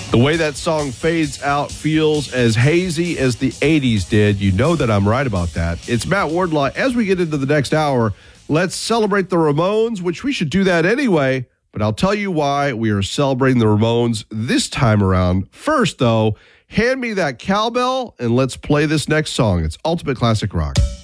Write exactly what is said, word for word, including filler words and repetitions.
The way that song fades out feels as hazy as the eighties did. You know that I'm right about that. It's Matt Wardlaw. As we get into the next hour, let's celebrate the Ramones, which we should do that anyway, but I'll tell you why we are celebrating the Ramones this time around. First, though, hand me that cowbell and let's play this next song. It's Ultimate Classic Rock.